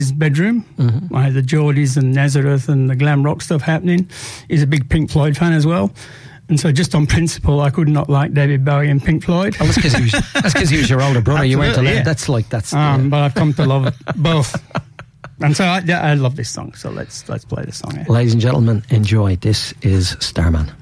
his bedroom. I had the Geordies and Nazareth and the glam rock stuff happening. He's a big Pink Floyd fan as well. And so just on principle, I could not like David Bowie and Pink Floyd. Oh, that's because he was your older brother. You weren't allowed. Yeah. That's. But I've come to love both. And so I love this song. So let's play the song. Ladies and gentlemen, enjoy. This is Starman.